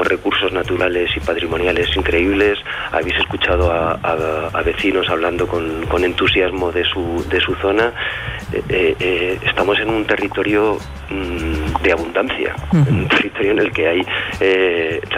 unos recursos naturales y patrimoniales increíbles. Habéis escuchado a vecinos hablando con entusiasmo de su zona. Estamos en un territorio de abundancia, en un territorio en el que hay